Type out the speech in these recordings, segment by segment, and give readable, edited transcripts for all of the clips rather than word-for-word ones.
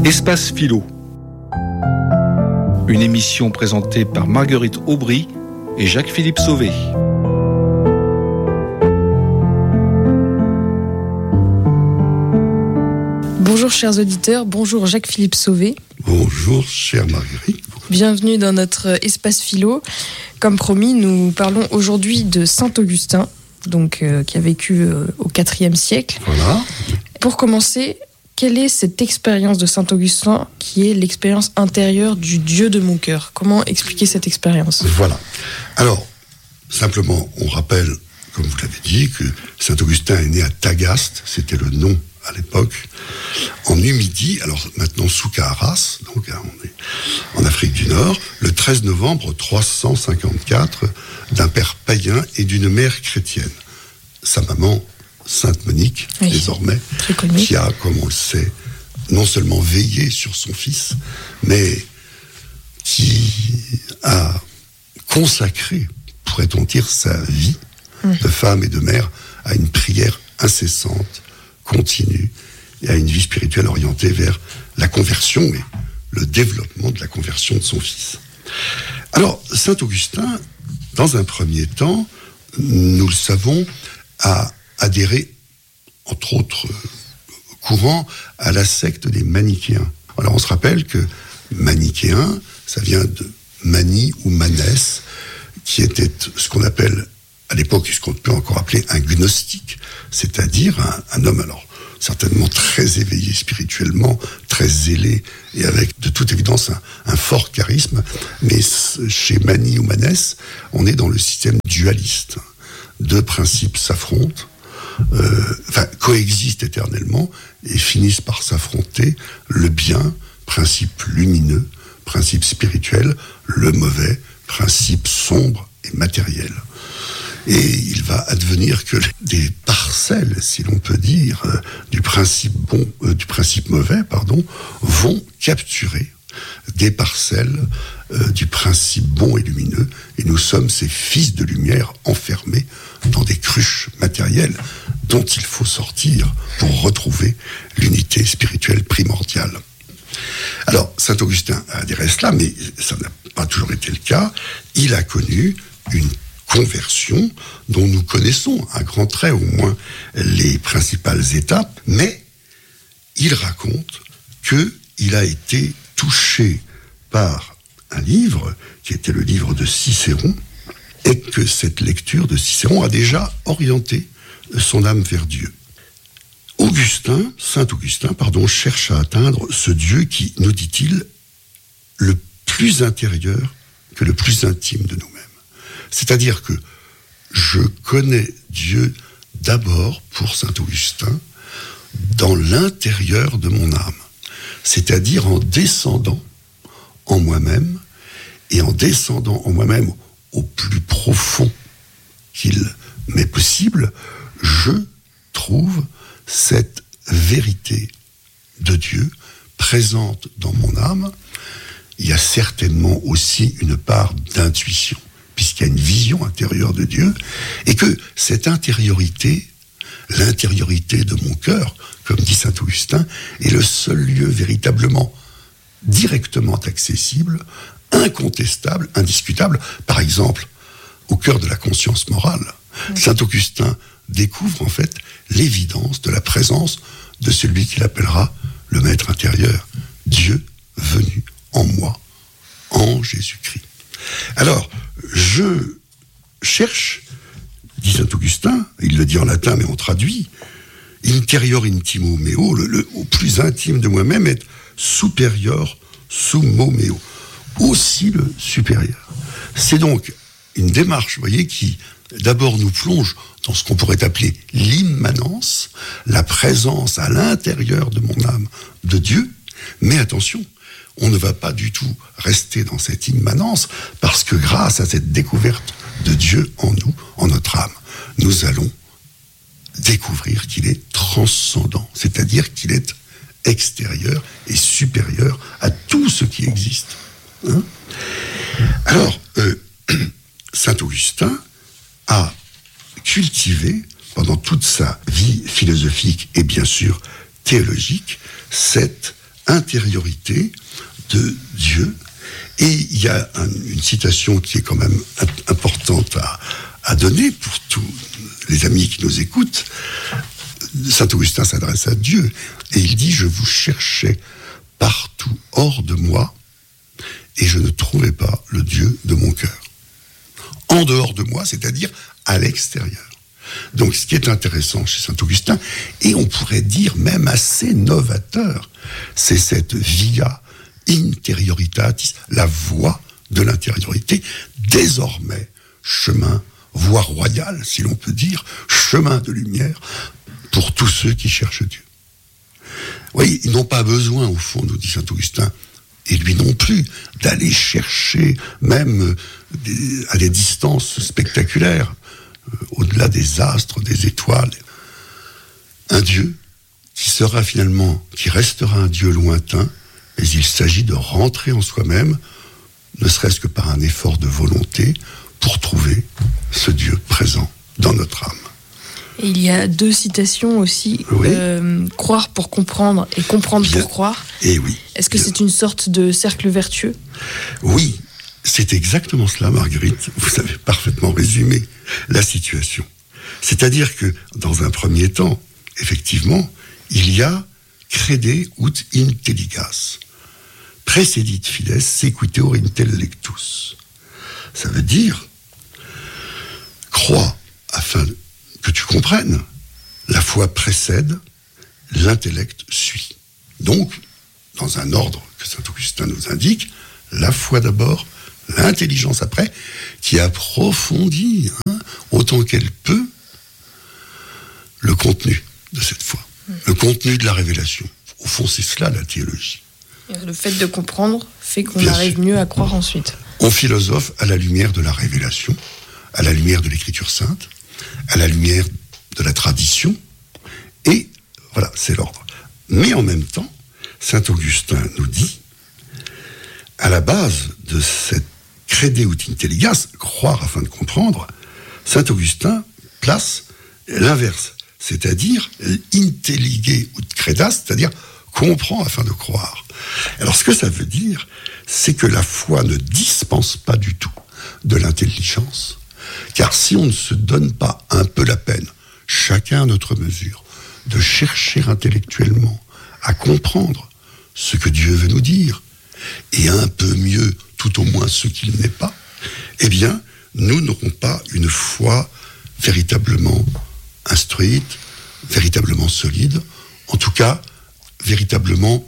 Espace Philo. Une émission présentée par Marguerite Aubry et Jacques-Philippe Sauvé. Bonjour chers auditeurs, bonjour Jacques-Philippe Sauvé. Bonjour chère Marguerite. Bienvenue dans notre Espace Philo. Comme promis, nous parlons aujourd'hui de Saint Augustin, qui a vécu au IVe siècle. Voilà. Pour commencer, quelle est cette expérience de Saint Augustin qui est l'expérience intérieure du Dieu de mon cœur ? Comment expliquer cette expérience ? Voilà. Alors, simplement, on rappelle, comme vous l'avez dit, que Saint Augustin est né à Tagaste, c'était le nom à l'époque, en Numidie, alors maintenant Souka-Arras, donc on est en Afrique du Nord, le 13 novembre 354, d'un père païen et d'une mère chrétienne. Sa maman, Sainte Monique, oui, désormais, qui a, comme on le sait, non seulement veillé sur son fils, mais qui a consacré, pourrait-on dire, sa vie de femme et de mère à une prière incessante, continue, et à une vie spirituelle orientée vers la conversion et le développement de la conversion de son fils. Alors, Saint Augustin, dans un premier temps, nous le savons, a adhéré, entre autres courants, à la secte des manichéens. Alors, on se rappelle que manichéen, ça vient de manie ou manès, qui était ce qu'on appelle, à l'époque, ce qu'on peut encore appeler un gnostique, c'est-à-dire un homme, alors, certainement très éveillé spirituellement, très zélé, et avec de toute évidence un fort charisme, mais chez Mani ou Manès, on est dans le système dualiste. Deux principes s'affrontent, coexistent éternellement, et finissent par s'affronter, le bien, principe lumineux, principe spirituel, le mauvais, principe sombre et matériel. Et il va advenir que des parcelles, si l'on peut dire, du principe mauvais, vont capturer des parcelles du principe bon et lumineux. Et nous sommes ces fils de lumière enfermés dans des cruches matérielles dont il faut sortir pour retrouver l'unité spirituelle primordiale. Alors, Saint Augustin a adhéré à cela, mais ça n'a pas toujours été le cas. Il a connu une conversion dont nous connaissons à grands traits au moins les principales étapes, mais il raconte qu'il a été touché par un livre qui était le livre de Cicéron et que cette lecture de Cicéron a déjà orienté son âme vers Dieu. Saint Augustin, cherche à atteindre ce Dieu qui, nous dit-il, le plus intérieur que le plus intime de nous-mêmes. C'est-à-dire que je connais Dieu d'abord, pour Saint Augustin, dans l'intérieur de mon âme. C'est-à-dire en descendant en moi-même, et en descendant en moi-même au plus profond qu'il m'est possible, je trouve cette vérité de Dieu présente dans mon âme. Il y a certainement aussi une part d'intuition, puisqu'il y a une vision intérieure de Dieu, et que cette intériorité, l'intériorité de mon cœur, comme dit Saint Augustin, est le seul lieu véritablement, directement accessible, incontestable, indiscutable. Par exemple, au cœur de la conscience morale, Saint Augustin découvre en fait l'évidence de la présence de celui qu'il appellera le maître intérieur, Dieu venu en moi, en Jésus-Christ. Alors, je cherche, dit Saint Augustin, il le dit en latin mais on traduit, interior intimo meo, le au plus intime de moi-même est superior summo meo, aussi le supérieur. C'est donc une démarche, vous voyez, qui d'abord nous plonge dans ce qu'on pourrait appeler l'immanence, la présence à l'intérieur de mon âme de Dieu, mais attention, on ne va pas du tout rester dans cette immanence, parce que grâce à cette découverte de Dieu en nous, en notre âme, nous allons découvrir qu'il est transcendant, c'est-à-dire qu'il est extérieur et supérieur à tout ce qui existe. Alors, Saint Augustin a cultivé pendant toute sa vie philosophique et bien sûr théologique cette intériorité de Dieu. Et il y a une citation qui est quand même importante à donner pour tous les amis qui nous écoutent. Saint Augustin s'adresse à Dieu et il dit « Je vous cherchais partout hors de moi et je ne trouvais pas le Dieu de mon cœur. » En dehors de moi, c'est-à-dire à l'extérieur. Donc ce qui est intéressant chez Saint Augustin, et on pourrait dire même assez novateur, c'est cette via interioritatis, la voie de l'intériorité, désormais chemin, voie royale, si l'on peut dire, chemin de lumière pour tous ceux qui cherchent Dieu. Oui, ils n'ont pas besoin, au fond, nous dit Saint Augustin, et lui non plus, d'aller chercher même à des distances spectaculaires, au-delà des astres, des étoiles, un Dieu qui sera finalement, qui restera un Dieu lointain, mais il s'agit de rentrer en soi-même, ne serait-ce que par un effort de volonté, pour trouver ce Dieu présent dans notre âme. Et il y a 2 citations aussi, oui. Croire pour comprendre et comprendre pour croire. Et oui. Est-ce que c'est une sorte de cercle vertueux ? Oui, c'est exactement cela, Marguerite. Vous avez parfaitement résumé la situation. C'est-à-dire que, dans un premier temps, effectivement, il y a crede ut intelligas. Praecedit fides sequitur intellectus. Ça veut dire, crois afin que tu comprennes. La foi précède, l'intellect suit. Donc, dans un ordre que saint Augustin nous indique, la foi d'abord, l'intelligence après, qui approfondit, autant qu'elle peut, le contenu de cette foi, le contenu de la révélation. Au fond, c'est cela la théologie. Le fait de comprendre fait qu'on arrive mieux à croire ensuite. On philosophe à la lumière de la révélation, à la lumière de l'Écriture sainte, à la lumière de la tradition, et voilà, c'est l'ordre. Mais en même temps, saint Augustin nous dit, à la base de cette crede ut intelligas, croire afin de comprendre, saint Augustin place l'inverse, c'est-à-dire intellige ut credas, c'est-à-dire comprend afin de croire. Alors ce que ça veut dire, c'est que la foi ne dispense pas du tout de l'intelligence, car si on ne se donne pas un peu la peine, chacun à notre mesure, de chercher intellectuellement à comprendre ce que Dieu veut nous dire, et un peu mieux, tout au moins ce qu'il n'est pas, eh bien, nous n'aurons pas une foi véritablement instruite, véritablement solide, en tout cas, véritablement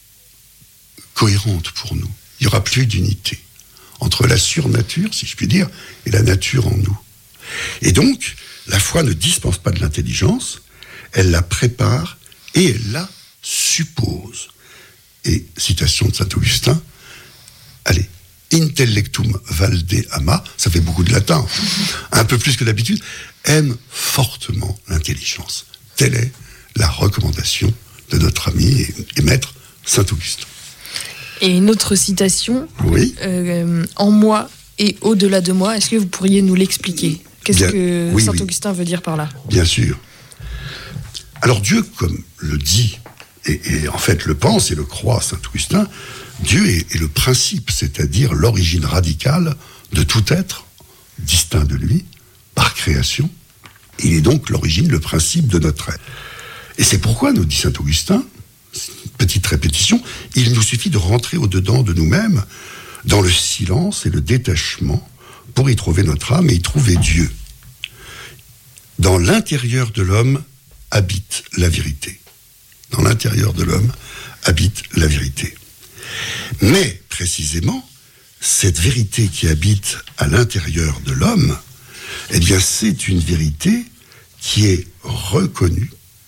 cohérente pour nous. Il n'y aura plus d'unité entre la surnature, si je puis dire, et la nature en nous. Et donc, la foi ne dispense pas de l'intelligence, elle la prépare et elle la suppose. Et, citation de saint Augustin, allez, intellectum valde ama, ça fait beaucoup de latin, un peu plus que d'habitude, aime fortement l'intelligence. Telle est la recommandation de notre ami et maître saint Augustin. Et une autre citation, oui. En moi et au-delà de moi, est-ce que vous pourriez nous l'expliquer ? Qu'est-ce que saint Augustin veut dire par là ? Bien sûr. Alors Dieu, comme le dit, et en fait le pense et le croit saint Augustin, Dieu est le principe, c'est-à-dire l'origine radicale de tout être, distinct de lui, par création. Il est donc l'origine, le principe de notre être. Et c'est pourquoi, nous dit saint Augustin, petite répétition, il nous suffit de rentrer au-dedans de nous-mêmes, dans le silence et le détachement, pour y trouver notre âme et y trouver Dieu. Dans l'intérieur de l'homme habite la vérité. Dans l'intérieur de l'homme habite la vérité. Mais, précisément, cette vérité qui habite à l'intérieur de l'homme, eh bien, c'est une vérité qui est reconnue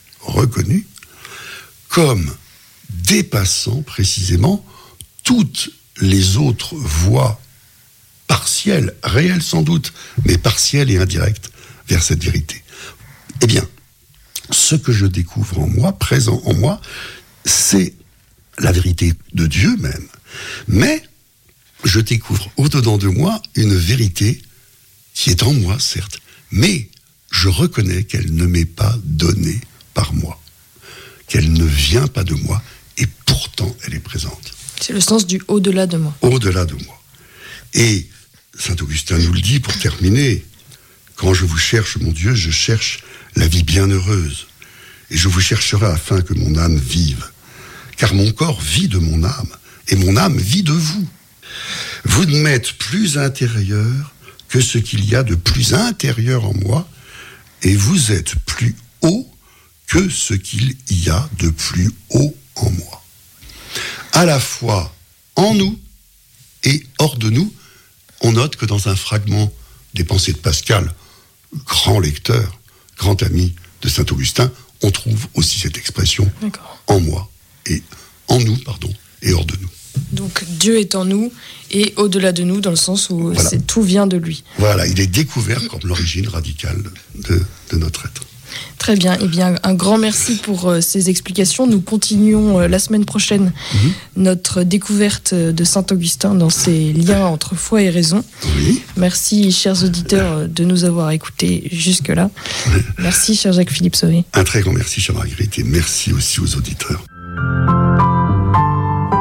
comme dépassant précisément toutes les autres voies partielles, réelles sans doute, mais partielles et indirectes vers cette vérité. Eh bien, ce que je découvre en moi, présent en moi, c'est la vérité de Dieu même. Mais je découvre au-dedans de moi une vérité qui est en moi, certes, mais je reconnais qu'elle ne m'est pas donnée par moi, qu'elle ne vient pas de moi, et pourtant elle est présente. C'est le sens du au-delà de moi. Au-delà de moi. Et saint Augustin nous le dit pour terminer, quand je vous cherche, mon Dieu, je cherche la vie bienheureuse, et je vous chercherai afin que mon âme vive, car mon corps vit de mon âme, et mon âme vit de vous. Vous ne m'êtes plus intérieur que ce qu'il y a de plus intérieur en moi, et vous êtes plus haut que ce qu'il y a de plus haut en moi. À la fois en nous et hors de nous, on note que dans un fragment des Pensées de Pascal, grand lecteur, grand ami de saint Augustin, on trouve aussi cette expression en moi et en nous, et hors de nous. Donc Dieu est en nous et au-delà de nous, dans le sens où tout vient de lui. Voilà, il est découvert comme l'origine radicale de notre être. Très bien, eh bien un grand merci pour ces explications. Nous continuons la semaine prochaine notre découverte de saint Augustin dans ses liens entre foi et raison. Oui. Merci, chers auditeurs, de nous avoir écoutés jusque-là. Merci, cher Jacques-Philippe Sauvé. Un très grand merci, chère Marguerite, et merci aussi aux auditeurs.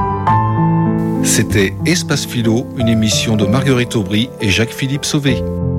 C'était Espace Philo, une émission de Marguerite Aubry et Jacques-Philippe Sauvé.